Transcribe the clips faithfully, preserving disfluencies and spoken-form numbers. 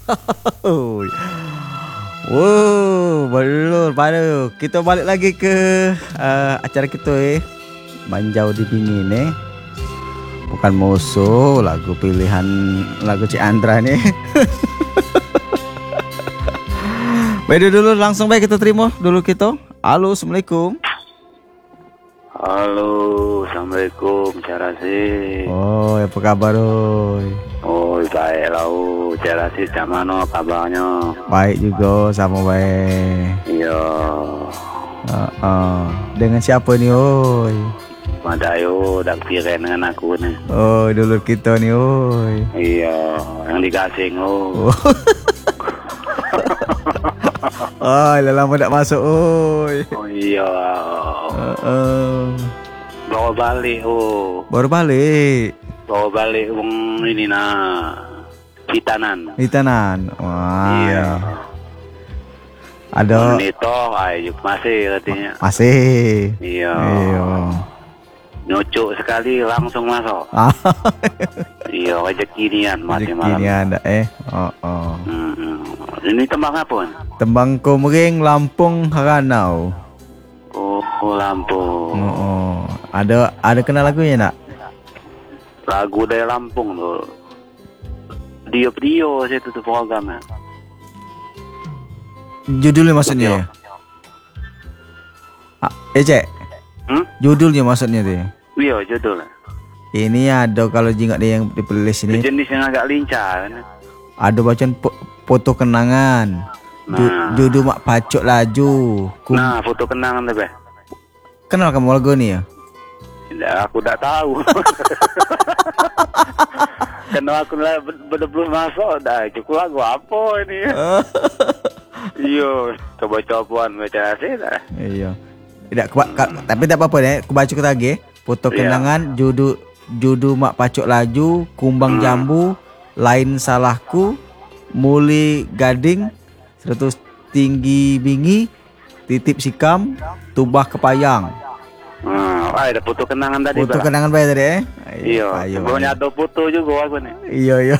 Oh. Wow, baru baru kita balik lagi ke uh, acara kita eh. Banjau di Bingin eh. Bukan musuh, lagu pilihan lagu Cik Andra ni. Baik dulu langsung baik kita terima dulu kita. Halo, Assalamualaikum. Halo, Assalamualaikum, cara sih. Oh, apa kabar oi? Oh, baik lah, cara sih, macam mana kabarnya? Baik juga, sama baik. Iya. Uh, uh. Dengan siapa ni oi? Madayo, dah kira dengan aku ni. Oh, dulu kita ni oi. Iya, yang digasing oh. Oh. Oh, dah lama tak masuk oi. Oh iya. Uh, uh. Bawa balik oh. Baru balik. Bawa balik wong ini nah. Hitanan. Hitanan. Wah. Iya. Ada. Itu, ayo masih katanya. Masih. Iya. Iya. Nyocok sekali langsung masuk. Iya, rezeki nian mati malam. Rezeki nian dah eh. Oh, oh. Hmm. Ini tembang apa? Tembang Komering Lampung Haranau. Oh, Lampung. Oh, oh. Ada ada kenal lagunya nak? Lagu dari Lampung tu. Dio-dio saya tu programnya. Judulnya maksudnya? Ah, eh cek. Hmm? Judulnya maksudnya tu. Iya, judul. Ini ada kalau jingak dia yang di playlist ini. Jenis yang agak lincah kan. Ada bacaan po foto kenangan. Nah. Ju judul mak pacok laju. Kum Nah, foto kenangan tu be. Kenal kamu lagu ni ya? Tidak, aku tak tahu. Karena aku lah belum masuk dah. Cukup lagu apa ini? Iya, coba-cobaan baca hasil dah. Iya. Tidak, keba, ka, tapi tak apa-apa deh. Aku baca kita lagi. Foto kenangan, judul judul mak pacok laju, kumbang hmm. jambu, lain salahku, muli gading, seratus tinggi bingi, titip sikam, tubah kepayang. Hmm, ada foto kenangan tadi. Foto bala. Kenangan baik tadi eh? Iya. Sebelumnya ada foto juga aku nih. Iya iya.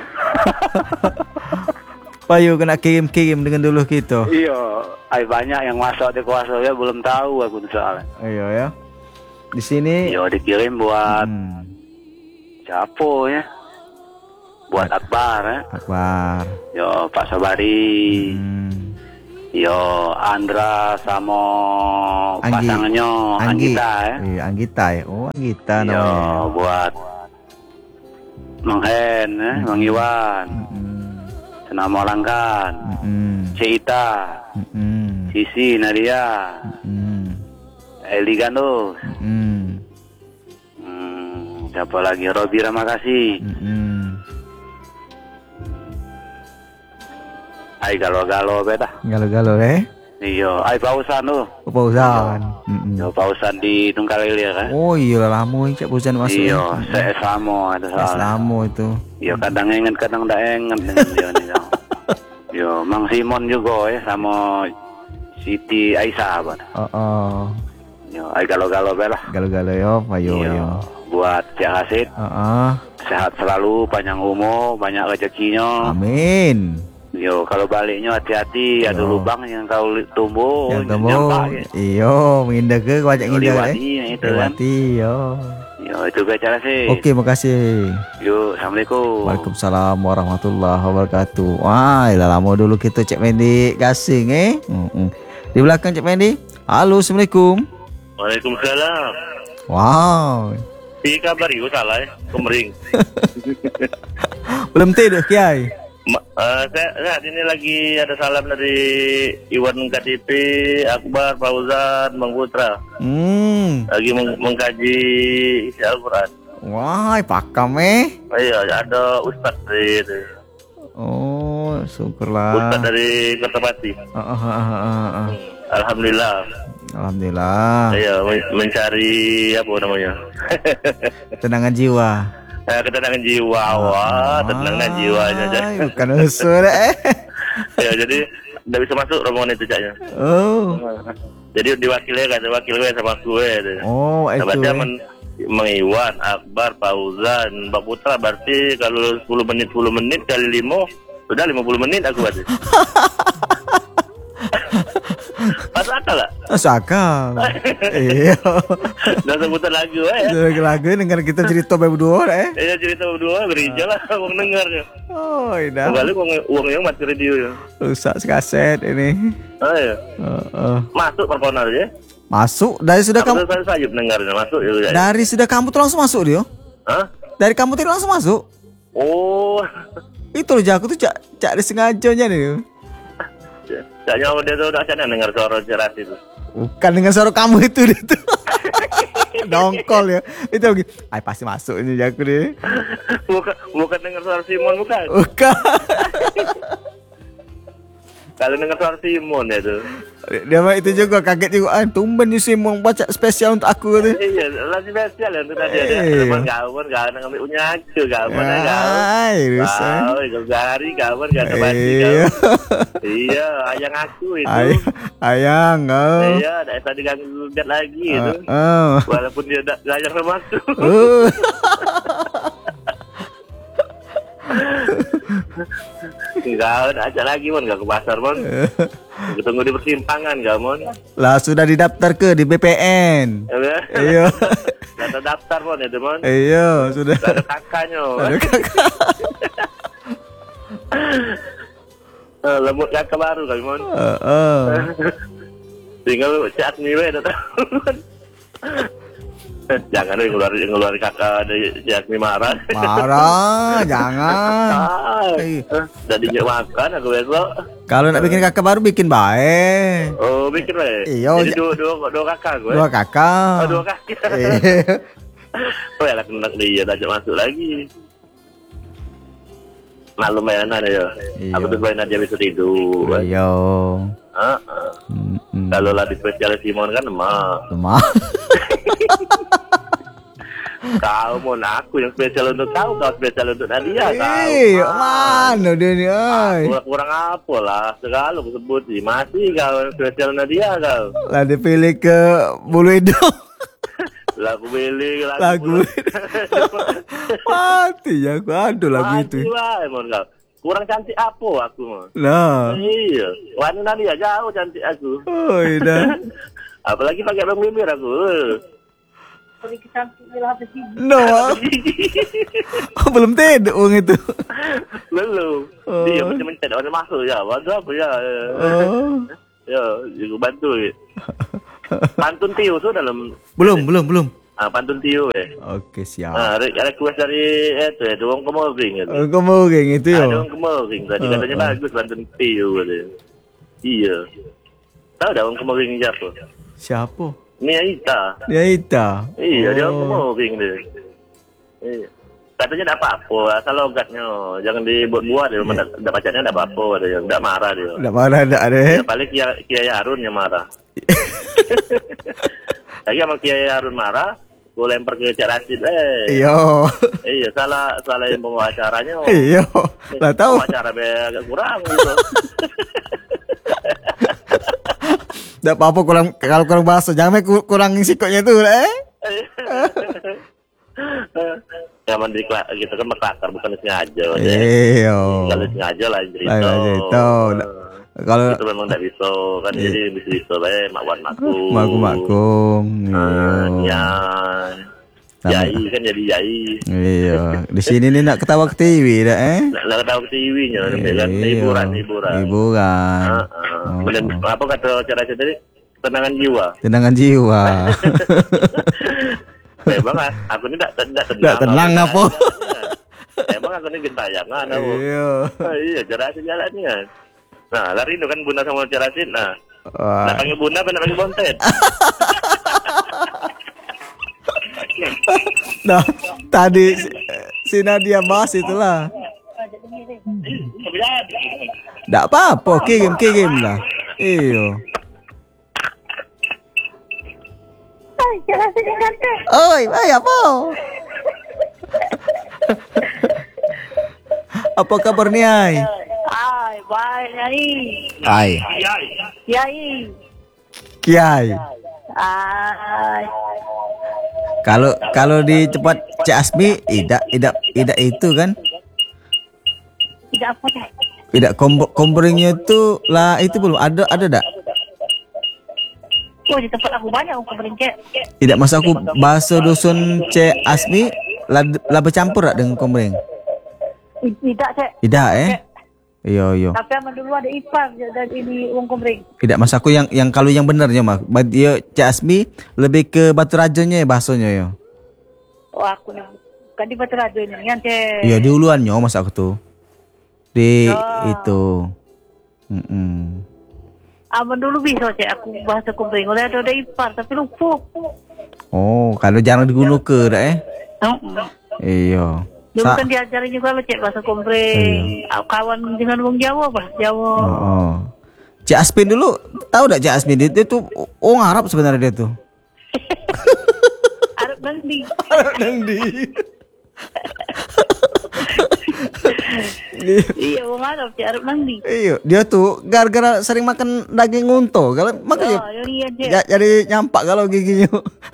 Payu kena kirim-kirim dengan dulu kita. Iya. Ay banyak yang masuk di kuasa ya belum tahu aku soalnya. Iya ya. Di sini. Iya dikirim buat hmm. siapa ya? Buat Ak Akbar ya. Akbar. Yo Pak Sabari. Hmm. Yo Andra sama Anggi. Pasangannya Anggi. Anggita ya. Iya Anggita ya. Oh Anggita namanya. Yo buat Mang Hen ya, hmm. Mang Iwan. Hmm. Senama Langkan. Hmm. Cita. Hmm. Sisi Nadia. Hmm. Eli Gandus. Hmm. Hmm. Siapa lagi? Robi Ramakasih. Hmm. Ay galo-galo beda. Galo-galo eh? Iya, ay pausan tu. Oh, pausan. Heeh. Yo pausan di Tunggalili kan. Oh iya lah lama cak pausan masuk. Iya, saya sama ada soal. Sama itu. Iya, kadang ingat kadang tak ingat dengan dia ni. Yo, Mang Simon juga ya sama Siti Aisyah apa. Oh, oh. Yo, ay galo-galo beda. Galo-galo yo, ayo yo. Buat Cik Hasid. Heeh. Sehat selalu, panjang umur, banyak rezekinya. Amin. Yo, kalau baliknya hati-hati, ada lubang yang kau tumbuh. Yang tumbuh. Iyo, mengindah ke kau ajak ngindah eh. Itu kan. Yo. Yo, itu bicara sih. Okey, makasih. Yo, Assalamualaikum. Waalaikumsalam warahmatullahi wabarakatuh. Wah, dah lama dulu kita Cik Mendi gasing eh. Hmm. Di belakang Cik Mendi. Halo, Assalamualaikum. Waalaikumsalam. Wow. Ini kabar you salah eh, Komering. Belum tidur Kiai. Ma, uh, saya saat ini lagi ada salam dari Iwan K T P, Akbar, Fauzan, Bang Putra. Hmm. Lagi meng mengkaji isi Al-Quran. Wah, pakam eh. Oh, iya, ada Ustadz dari itu. Oh, syukurlah. Ustadz dari Kertapati. Uh, uh, uh, uh, uh. Hmm. Alhamdulillah. Alhamdulillah. Iya, men mencari apa namanya? Ketenangan jiwa. Eh, ketenangan jiwa, wah, ketenangan jiwanya aja. Bukan usul eh. Ya, jadi tidak bisa masuk rombongan itu caknya. Oh. Jadi diwakili kan, diwakili sama gue. Oh, itu. Berarti men Mang Iwan, Akbar, Fauzan, Mbak Putra berarti kalau sepuluh menit sepuluh menit kali lima Sudah lima puluh menit aku berarti. Masuk akal lah. Masuk akal. Iya. Dah sebutan lagu ya. Lagu lagu dengar kita cerita berdua eh. Iya cerita berdua gereja lah uang dengarnya. Oh, iya. Kembali uang uangnya mati radio ya. Rusak kaset ini. Oh iya. Uh, uh. Masuk perponal ya. Masuk dari sudah kamu. Saya saja mendengarnya masuk ya. Dari sudah kamu tuh langsung masuk dia. Hah? Dari kamu tuh langsung masuk. Oh. Itu loh aku tuh cak cak disengajanya nih. Cak nyawa dia tuh udah sana dengar suara jelas itu. Bukan dengan suara kamu itu dia tuh. Dongkol ya. Itu lagi. Ay pasti masuk ini aku deh. Bukan bukan dengar suara Simon bukan. Bukan. Kalau dengar suara Simon ya tuh. Dia mah itu juga kaget juga. Ah, tumben nih Simon baca spesial untuk aku tuh. Iya, lagi spesial ya untuk tadi ada. Teman kawan, kawan ngambil punya aku, kawan ada kawan. Ay, rusak. Wow, itu gari kawan gak ada baju kawan. Iya, ayang aku itu. Ay, ayang, oh. Iya, ada tadi ganggu gugat lagi itu. Uh, oh. Walaupun dia tak ayang sama aku. Uh. Enggak, ajak lagi mon, gak ke pasar mon. Tunggu di persimpangan gak mon. Lah sudah didaftar ke di B P N. Iya. Data daftar mon itu mon. Iya, sudah. Ada kakaknya. Ada kakak. Lemut kakak baru kali mon. Heeh. Tinggal chat nih we datang. Jangan deh ngeluarin ngeluarin kakak dari Jasmi marah. Marah, jangan. Jadi makan aku besok. Kalau nak bikin kakak baru bikin baik. Oh bikin baik. Iya. Jadi dua dua dua kakak gue. Dua kakak. Oh dua kakak. Oh ya lah kena dia ajak masuk lagi. Maklum ya nana ya. Aku tuh main aja bisa tidur. Iya. Ah. Kalau lah di spesial Simon kan emak. Emak. Kau mau aku yang spesial untuk kau, kau spesial untuk Nadia kau. Iya, mana dia ni? Kurang, kurang apa lah, segala aku sebut sih. Masih kau yang spesial Nadia kau. Lah dipilih ke Bulu Hidung. Lagu pilih lagu. Lagu. Mati ya aku aduh lagu itu. Mati lah emang kau. Kurang cantik apa aku mau? Nah. Iya, wanita Nadia jauh cantik aku. Oh iya. Apalagi pakai bang bibir aku. No. Oh, belum tidur uang itu. Belum. Oh. Dia macam mencet orang masuk ya. Bantu apa ya? Oh. Ya, juga bantu. Pantun Tio tu dalam. Belum, belum, belum. Ah, pantun Tio eh. Oke, siap. Ah, ada request dari itu ya, Doang Kemoring itu. Oh, Kemoring itu ya. Doang Kemoring tadi uh, katanya uh. bagus pantun Tio katanya. Iya. Tahu Doang Kemoring siapa? Siapa? Nia Ita. Nia Ita. Iya, oh. Dia Kemoring dia. Iya. Katanya tak apa-apa, asal logatnya jangan dibuat-buat dia, yeah. Tidak bacanya tidak apa-apa, dia tidak marah dia. Tidak marah, tidak ada. Ya, paling Kiai Kiai Harun yang marah. Lagi sama Kiai Harun marah, gue lempar ke Cak Rasid. Eh. Iya. Iya, salah salah yang pembawa acaranya. Iya. Lah tahu. Acara agak kurang gitu. Tidak apa-apa kurang kalau kurang bahasa, jangan kurang sikotnya tuh, eh. Zaman di kita kan berkelakar bukan sengaja. Iya. Kalau sengaja lah cerita. Cerita. Kalau itu memang tidak bisa kan iya. Jadi bisa bisa lah makwan makung. Makung makung. Iya. Yai kan jadi yai. Iya. Di sini nih nak ketawa ke T V dah eh. Nak ketawa ke T V-nya kan hiburan hiburan. Hiburan. Kemudian apa kata cara tadi? Tenangan jiwa. Tenangan jiwa. Memang aku ini tidak tidak tenang. Tidak tenang apa? Emang aku ini gentayangan aku. Iya. Iya, jelasin jalannya. Nah, lari itu kan Bunda sama jelasin. Nah, nak panggil Bunda, apa nak panggil Bontet? Nah, tadi si Nadia bahas itulah. Tidak apa-apa, kirim kirim lah. Iyo. Oi, ay apa? Apa kabar nih, Ai? Ai, baik Nyai. Ai. Kiai. Kiai. Ai. Kalau kalau di cepat Cik Asmi, tidak tidak tidak itu kan? Tidak apa Tidak, kom- kombrengnya itu lah itu belum ada ada tak? Oh, di tempat aku banyak kombreng, Cek. Tidak, masa aku bahasa dusun Cik Asmi lah, lah bercampur tak dengan kombreng? Tidak, Cek. Tidak eh? Iya iya. Tapi aman dulu ada ipar dan ini uang kombreng. Tidak, masa aku yang yang kalau yang benarnya mah. Dia Cik Asmi lebih ke Batu Rajanya bahasanya ya. Oh, aku nih. Kan di Batu Rajo ini kan, Cek. Iya, di uluannya masa aku tuh. Di Oh. itu. Mm-mm. Aman dulu bisa, Cek. Aku bahasa kombreng. Oleh ada ada ipar tapi lupa. Oh, kalau jarang digunakan dah eh. Heeh. Iya. Dulu Sa- kan diajarin juga lo, Cek, bahasa kombreng. Kawan dengan wong Jawa, bahasa Jawa. oh, oh. Cik Aspin dulu tahu tak Cik Aspin dia, dia tuh orang Arab sebenarnya dia tuh. Arab nangdi. Arab nangdi. Iya, wong Arab, Cek, Arab nangdi. Iya, dia tuh gara-gara sering makan daging unta, kalau makanya Oh, iya, Cek. ja- jadi nyampak kalau giginya.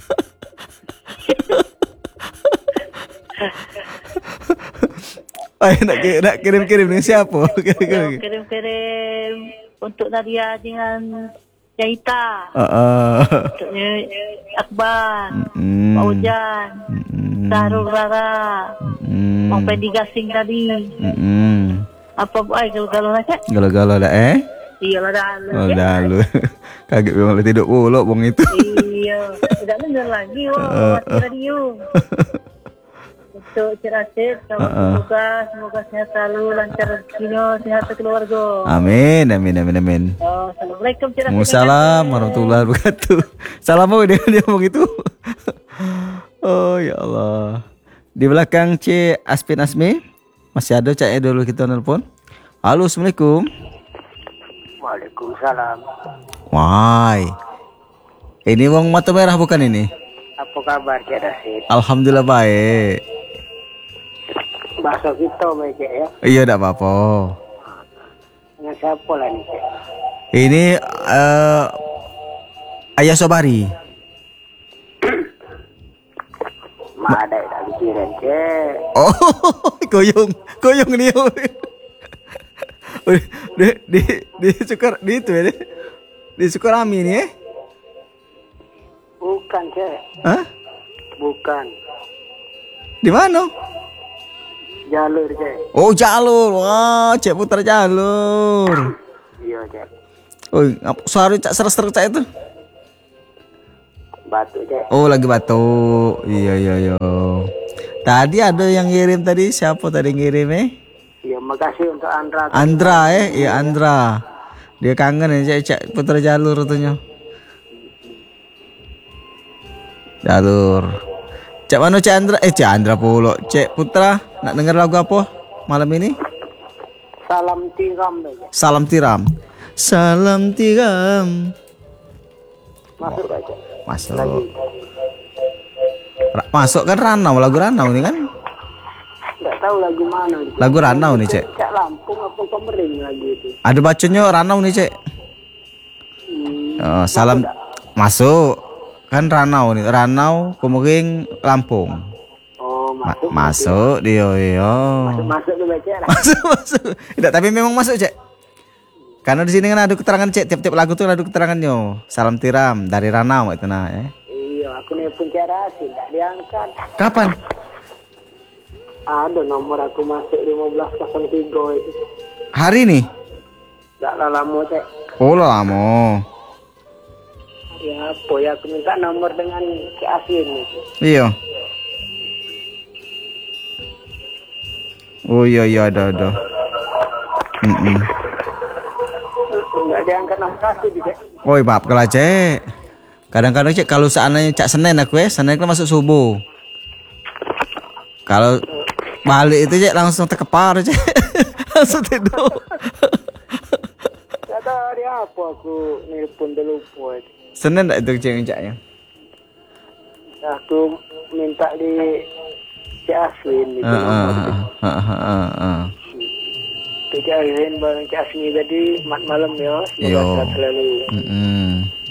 Ayo nak, ki- nak kirim-kirim nih siapa? Yo, Kirim-kirim. kirim-kirim untuk Nadia dengan Jaita. Heeh. Untuk Akbar, Mm. Pak Ujan, Mm. Sarul Rara, Mm. Mang Pendi Gasing tadi. Mm. Apa bu ay kalau-kalau nak, Cek? Galau-galau dah eh? Iya lah dah. Oh, dah lu. Kaget memang lu tidur pula bong itu. Iya, tidak dengar lagi wah, mati radio. Untuk Cirasit, semoga semoga sehat selalu, lancar rezekinya, sehat keluarga. Amin, amin, amin, amin. Oh, Assalamualaikum Cirasit. Waalaikumsalam warahmatullahi wabarakatuh. Salam mau dia dia ngomong itu. Oh ya Allah. Di belakang Cik Aspin Asmi masih ada Cak Edo dulu kita nelpon. Halo, Assalamualaikum. Waalaikumsalam. Wai. Ini wong mata merah bukan ini? Apa kabar Cik Rasid? Alhamdulillah baik. Bahasa kita baik Cik ya. Iya, enggak apa-apa. Dengan siapa lah nih Cik? Ini eh Ayah Sobari. Mak ada tak pikiran Cik. Oh, koyong, koyong dia. Di di di Sukar di itu ya. Di Sukarami nih eh. Bukan Cik. Hah? Bukan. Di mana? Jalur Cik. Oh, jalur. Wah, Cek Putra jalur. Iya Cik. Oh, suara Cak serak-serak Cak itu. Batu Cik. Oh, lagi batuk. Iya, iya, iya. Tadi ada yang ngirim tadi. Siapa tadi ngirim eh? Ya makasih untuk Andra. Andra eh. Iya, Andra. Dia kangen ya Cak, Cak Putra jalur katanya. Jalur. Cak mana Cak Andra? Eh, Cak Andra pula. Cak Putra, nak dengar lagu apa malam ini? Salam tiram Cik. Salam tiram. Salam tiram. Masuk gak Cik? Masuk. Ra- masuk kan Ranau, lagu Ranau ini kan? Gak tahu lagu mana Cik. Lagu Ranau nih, Cek. Cak Lampung apa Komering lagu itu. Ada bacanya Ranau nih, Cek. Hmm. Oh, salam masuk. Kan Ranau nih, Ranau, Komering, Lampung. Oh Ma- masuk. masuk dia, iya. Masuk masuk tuh Cik lah. Masuk, masuk. Tidak, tapi memang masuk, Cek. Karena di sini kan ada keterangan, Cek. Tiap-tiap lagu tuh ada keterangannya. Salam tiram dari Ranau itu nah, ya. Iya, aku nelpon Cik Rasid, tak diangkat. Kapan? Ada nomor aku masuk lima belas nol tiga itu. Hari nih? Tak lah lama Cik. Oh, lama. Ya apa ya, aku minta nomor dengan Cik Asin itu. Iya. Oh iya iya ada ada. Mm-mm. Enggak diangkat nomor aku juga. Oi maaf kalau Cek. Kadang-kadang Cek kalau seandainya Cak Senin aku ya, Senin kan masuk subuh. Kalau balik itu Cek langsung terkepar Cek. Langsung tidur. Tak tahu hari apa aku nelpon dulu buat. Senin tak itu Cek Caknya? Aku minta di Cik Aswin itu. Heeh. Heeh heeh. Cik Aswin bareng Cik Asmi tadi mat malam ya. Yo. Semoga sehat selalu. Mm-mm.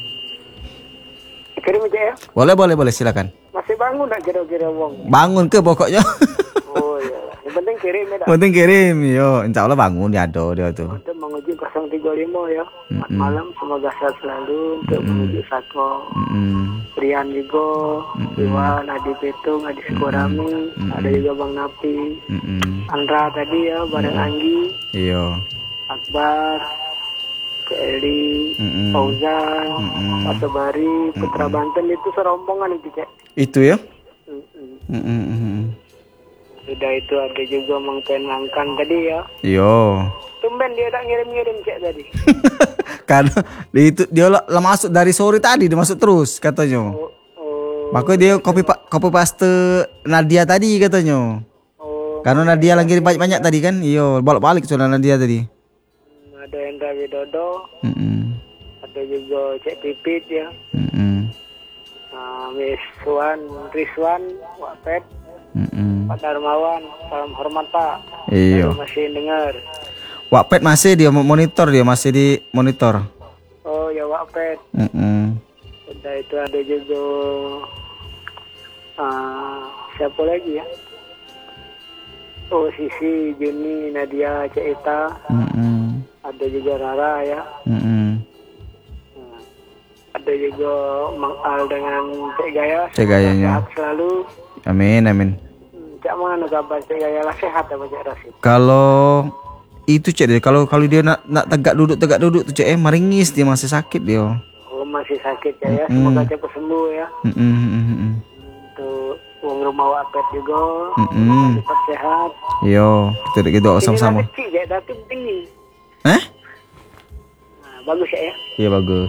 Kirim aja ya. Boleh boleh boleh silakan. Masih bangun tak kira-kira wong? Bangun ke pokoknya. Oh iya. penting kirim ya. Penting kirim, yo, insya Allah bangun ya do dia tuh. Untuk menguji nol tiga lima ya. Mm-mm. Malam semoga sehat selalu untuk Mm-mm. menuju Satwa. Mm-mm. Rian juga, Mm-mm. Iwan, Adi Petung, Adi Sukorami, Mm-mm. ada juga Bang Napi, Mm-mm. Andra tadi ya, bareng Anggi, Iya. Akbar, Eli, Mm-mm. Fauzan, Mm-mm. Pak Sobari, Putra Banten itu serombongan itu cek. Itu ya? Mm-mm. Mm-mm, mm-mm. Sudah itu ada juga Mang Penangkan tadi ya. Yo. Tumben dia tak ngirim-ngirim cek tadi. Karena dia itu dia lah, lah masuk dari sore tadi dia masuk terus katanya. Oh, oh, Makanya dia copy pa- copy paste Nadia tadi katanya. oh, Karena Nadia lagi banyak-banyak tadi kan. Iyo, balik-balik soalnya Nadia tadi. ada Hendra Widodo, Mm-mm. ada juga Cek Pipit ya. Mm-mm. Nah, Miss Wan, Rizwan, Wapet, Mm-mm. Pak Darmawan, salam hormat Pak. Iya. Saya masih dengar. Wapet masih dia monitor dia masih di monitor. Oh ya Wapet. Mm-mm. Udah itu ada juga ah, siapa lagi ya? Oh Sisi, Juni, Nadia, Ceita, Mm-mm. ada juga Rara ya. Mm-mm. Hmm. Ada juga Mang Al dengan Cek Gaya. Cek Gayanya. Sehat selalu. Amin amin. Hmm, Cak mana kabar Cek Gaya lah sehat apa Cek Rasid? Kalau itu cek deh kalau kalau dia nak nak tegak duduk tegak duduk tuh cek eh meringis dia masih sakit dia. Oh masih sakit ya, ya. Mm-mm. Semoga cepat sembuh ya. Mm-mm, mm-mm. Untuk uang rumah Wapet juga. Mm-mm. Cepat sehat. Yo, kita kita doa sama-sama. Ini kecil ya, tapi tinggi. Eh? Nah, bagus ya ya. Iya bagus.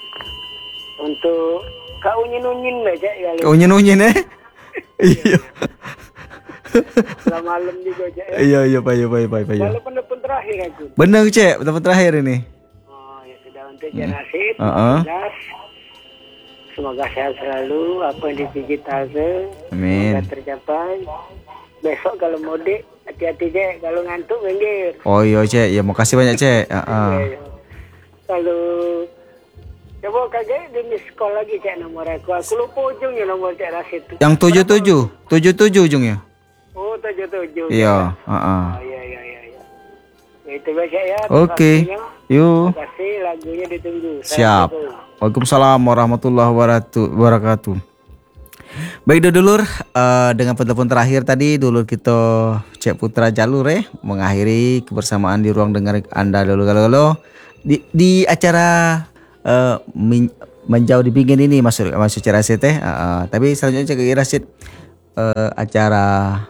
Untuk kau unyin-unyin lah Cek kali. Kau unyin-unyin eh? Iya. Selamat malam juga Cek ya. Iya iya pak iya pak iya pak iya. Walaupun pun terakhir aku. Bener cek, betul terakhir ini. Oh ya sudah untuk Cek Rasid. Uh-uh. Jelas. Semoga sehat selalu. Apa yang dipikir Taze. Amin. Semoga tercapai. Besok kalau mudik hati-hati Cek. Kalau ngantuk minggir. Oh iya cek, ya makasih banyak cek. Uh-uh. Ya, ya. Kalau coba kaget di miss call lagi Cek nomor aku. Aku lupa ujungnya nomor Cek Rasid itu. Yang tujuh tujuh, tujuh tujuh ujungnya. Oh tujuh tujuh. Iya. Uh-uh. Oh iya iya iya. iya. Ya, itu baca ya. Oke. Terima Yuk. kasih lagunya ditunggu. Siap. Assalamualaikum. Waalaikumsalam warahmatullahi wabaratu- wabarakatuh. Baik dulur, uh, dengan penelpon terakhir tadi dulur kita Cek Putra Jalur eh mengakhiri kebersamaan di ruang dengar Anda dulu kalau di di acara uh, min, menjauh di pingin ini masuk masuk Cek Rasid teh. Uh, uh, tapi selanjutnya Cek Rasid uh, acara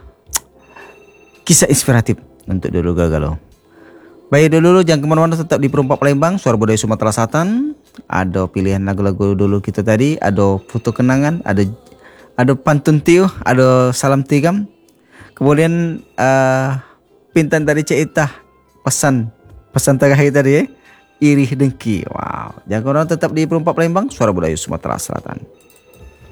kisah inspiratif untuk dulur galau. Baik dulu jangan kemana-mana tetap di Perumpak Palembang Suara Budaya Sumatera Selatan. Ada pilihan lagu-lagu dulu kita tadi, ada foto kenangan, ada ada pantun tiu, ada salam tigam. Kemudian uh, pintan dari Ceita pesan pesan terakhir tadi eh, irih dengki. Wow. Jangan kemana-mana tetap di Perumpak Palembang Suara Budaya Sumatera Selatan.